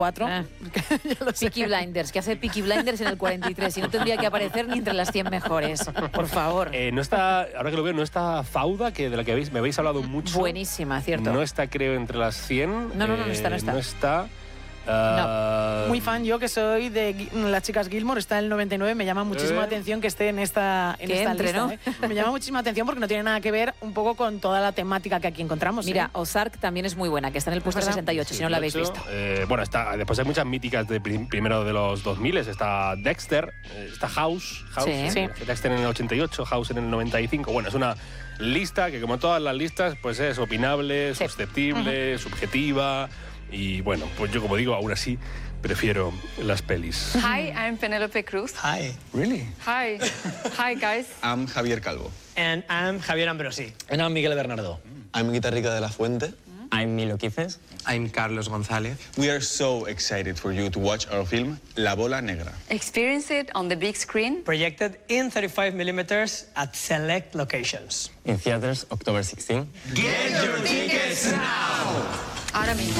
4. Ya lo sé. Peaky Blinders, que hace Peaky Blinders en el 43 y no tendría que aparecer ni entre las 100 mejores. Por favor. No está, ahora que lo veo, no está Fauda, que de la que me habéis hablado mucho. Buenísima, cierto. No está, creo, entre las 100. No está. No está. Muy fan yo, que soy de las chicas Gilmore, está en el 99, me llama muchísimo la atención que esté en esta lista, ¿no? Me llama muchísima atención porque no tiene nada que ver un poco con toda la temática que aquí encontramos. Mira, Ozark también es muy buena, que está en el puesto 68, si no la habéis visto. Bueno, después hay muchas míticas de primero de los 2000, está Dexter, está House, Dexter en el 88, House en el 95. Bueno, es una lista que, como todas las listas, pues es opinable, susceptible, subjetiva. Y bueno, pues yo, como digo, aún así prefiero las pelis. Hi, I'm Penelope Cruz. Hi. Really? Hi. Hi, guys. I'm Javier Calvo. And I'm Javier Ambrosi. And I'm Miguel Bernardo. I'm Guitarrica de la Fuente. I'm Milo Quices. I'm Carlos González. We are so excited for you to watch our film La Bola Negra. Experience it on the big screen. Projected in 35mm at select locations. In theaters, October 16. Get your tickets now! Ahora mismo.